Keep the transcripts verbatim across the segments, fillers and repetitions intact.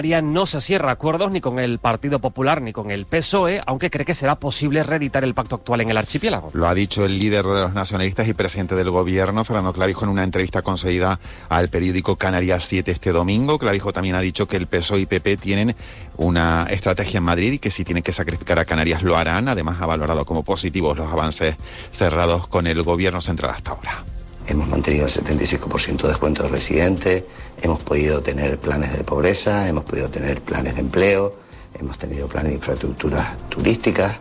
No se cierra acuerdos ni con el Partido Popular ni con el P S O E, aunque cree que será posible reeditar el pacto actual en el archipiélago. Lo ha dicho el líder de los nacionalistas y presidente del gobierno, Fernando Clavijo, en una entrevista concedida al periódico Canarias siete este domingo. Clavijo también ha dicho que el P S O E y P P tienen una estrategia en Madrid y que si tienen que sacrificar a Canarias lo harán. Además, ha valorado como positivos los avances cerrados con el gobierno central hasta ahora. Hemos mantenido el setenta y cinco por ciento de descuento de residentes, hemos podido tener planes de pobreza, hemos podido tener planes de empleo, hemos tenido planes de infraestructuras turísticas,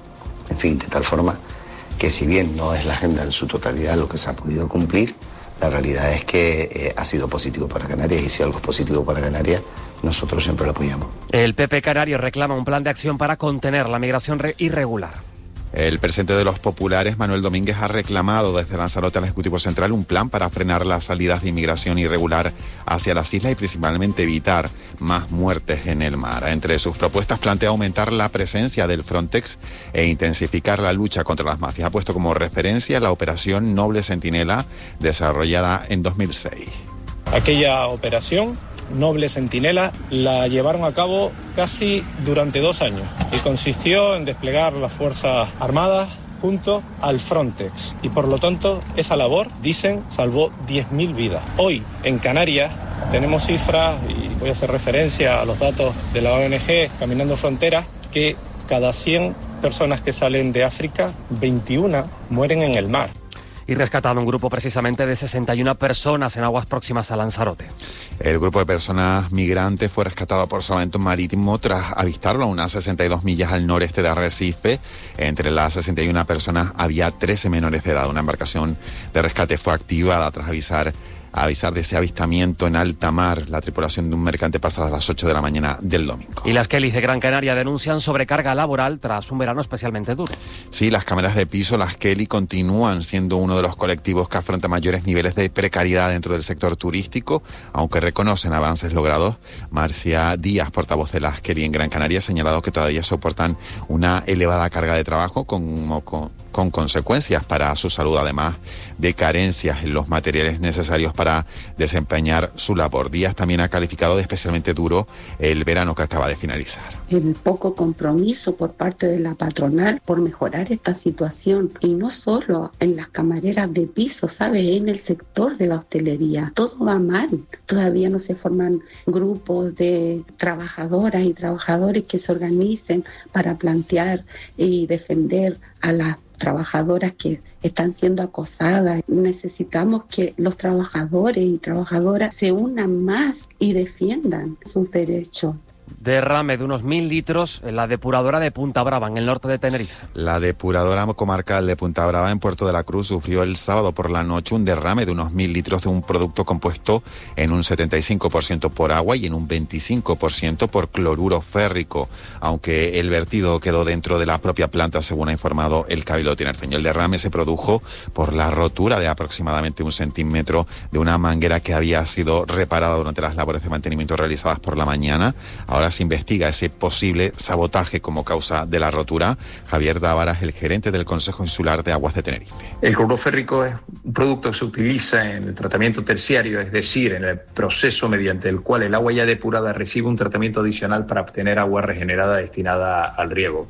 en fin, de tal forma que si bien no es la agenda en su totalidad lo que se ha podido cumplir, la realidad es que eh, ha sido positivo para Canarias y si algo es positivo para Canarias, nosotros siempre lo apoyamos. El P P canario reclama un plan de acción para contener la migración irregular. El presidente de los populares, Manuel Domínguez, ha reclamado desde Lanzarote al Ejecutivo Central un plan para frenar las salidas de inmigración irregular hacia las islas y principalmente evitar más muertes en el mar. Entre sus propuestas plantea aumentar la presencia del Frontex e intensificar la lucha contra las mafias. Ha puesto como referencia la operación Noble Centinela, desarrollada en dos mil seis. Aquella operación Noble Centinela la llevaron a cabo casi durante dos años y consistió en desplegar las Fuerzas Armadas junto al Frontex y por lo tanto esa labor, dicen, salvó diez mil vidas. Hoy en Canarias tenemos cifras, y voy a hacer referencia a los datos de la O N G Caminando Fronteras, que cada cien personas que salen de África, veintiuna mueren en el mar. Y rescatado un grupo precisamente de sesenta y una personas en aguas próximas a Lanzarote. El grupo de personas migrantes fue rescatado por salvamento marítimo tras avistarlo a unas sesenta y dos millas al noreste de Arrecife. Entre las sesenta y una personas había trece menores de edad. Una embarcación de rescate fue activada tras avisar a avisar de ese avistamiento en alta mar. La tripulación de un mercante pasada a las ocho de la mañana del domingo. Y las Kellys de Gran Canaria denuncian sobrecarga laboral tras un verano especialmente duro. Sí, las cámaras de piso, las Kelly, continúan siendo uno de los colectivos que afronta mayores niveles de precariedad dentro del sector turístico, aunque reconocen avances logrados. Marcia Díaz, portavoz de las Kelly en Gran Canaria, ha señalado que todavía soportan una elevada carga de trabajo con, con, con consecuencias para su salud, además de carencias en los materiales necesarios para para desempeñar su labor. Díaz también ha calificado de especialmente duro el verano que acaba de finalizar. El poco compromiso por parte de la patronal por mejorar esta situación, y no solo en las camareras de piso, ¿sabe? En el sector de la hostelería. Todo va mal. Todavía no se forman grupos de trabajadoras y trabajadores que se organicen para plantear y defender a las trabajadoras que están siendo acosadas. Necesitamos que los trabajadores y trabajadoras se unan más y defiendan sus derechos. Derrame de unos mil litros en la depuradora de Punta Brava, en el norte de Tenerife. La depuradora comarcal de Punta Brava, en Puerto de la Cruz, sufrió el sábado por la noche un derrame de unos mil litros de un producto compuesto en un setenta y cinco por ciento por agua y en un veinticinco por ciento por cloruro férrico, aunque el vertido quedó dentro de la propia planta, según ha informado el Cabildo tinerfeño. El derrame se produjo por la rotura de aproximadamente un centímetro de una manguera que había sido reparada durante las labores de mantenimiento realizadas por la mañana. Ahora se investiga ese posible sabotaje como causa de la rotura. Javier Dávaras, el gerente del Consejo Insular de Aguas de Tenerife. El cloruro férrico es un producto que se utiliza en el tratamiento terciario, es decir, en el proceso mediante el cual el agua ya depurada recibe un tratamiento adicional para obtener agua regenerada destinada al riego.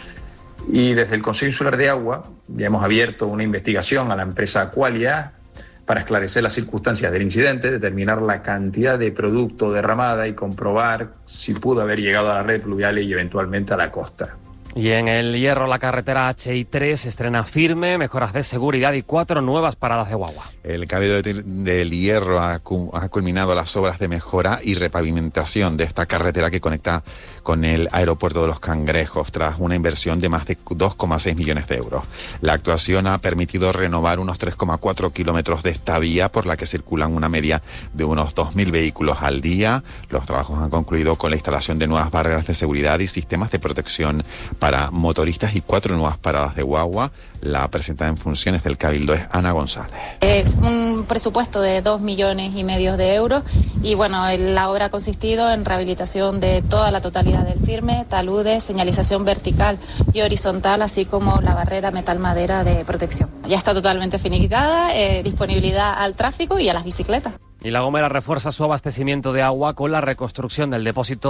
Y desde el Consejo Insular de Agua ya hemos abierto una investigación a la empresa Aqualia para esclarecer las circunstancias del incidente, determinar la cantidad de producto derramada y comprobar si pudo haber llegado a la red pluvial y eventualmente a la costa. Y en el Hierro, la carretera H I tres estrena firme, mejoras de seguridad y cuatro nuevas paradas de guagua. El Cabildo del Hierro ha, ha culminado las obras de mejora y repavimentación de esta carretera que conecta con el aeropuerto de Los Cangrejos, tras una inversión de más de dos coma seis millones de euros. La actuación ha permitido renovar unos tres coma cuatro kilómetros de esta vía, por la que circulan una media de unos dos mil vehículos al día. Los trabajos han concluido con la instalación de nuevas barreras de seguridad y sistemas de protección para motoristas y cuatro nuevas paradas de guagua. La presidenta en funciones del Cabildo es Ana González. Es un presupuesto de dos millones y medio de euros y bueno, la obra ha consistido en rehabilitación de toda la totalidad del firme, taludes, señalización vertical y horizontal, así como la barrera metal-madera de protección. Ya está totalmente finiquitada, eh, disponibilidad al tráfico y a las bicicletas. Y La Gomera refuerza su abastecimiento de agua con la reconstrucción del depósito